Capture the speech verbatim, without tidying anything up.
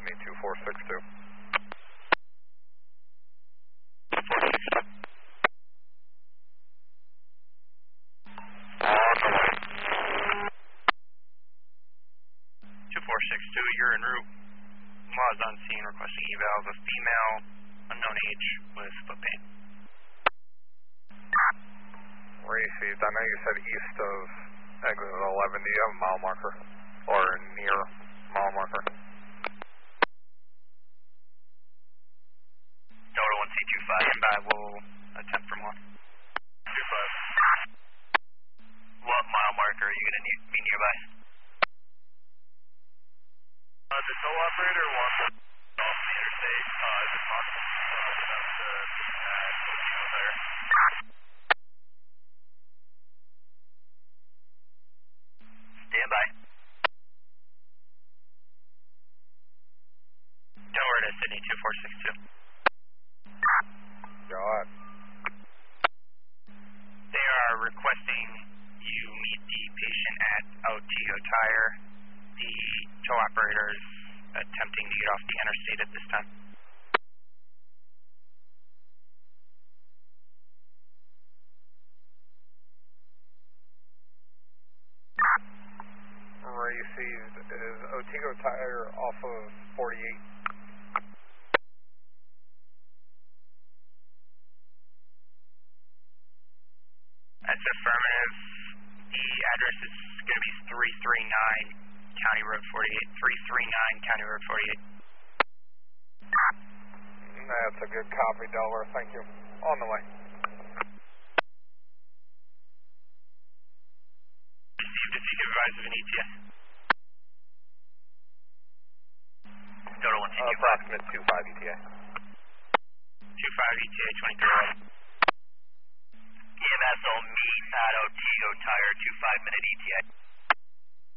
Sydney two four six two. two four six two, you're en route. Laws on scene requesting eval of a female, unknown age, with foot pain. Received. I know you said east of exit eleven. Do you have a mile marker? Or near mile marker? Delta one C two five, and I will attempt from one. two five. What mile marker are you going to need, be nearby? Uh, the tow operator wants us off the interstate. Uh, is it possible to open up the uh, Otego there? Stand by. Tower to Sydney two four six two. Go ahead. They are requesting you meet the patient at Otego Tire. The tow operator is attempting to get off the interstate at this time. Received. Is Otego Tire off of forty-eight? That's affirmative. The address is going to be three three nine County Road forty-eight. three three nine County Road forty-eight. That's a good copy, Delaware. Thank you. On the way. Received. If you can advise of an E T A. Total one C two five. Approximate two five E T A. two five E T A twenty-three. E M S will meet at Otego Tire, two five minute E T A.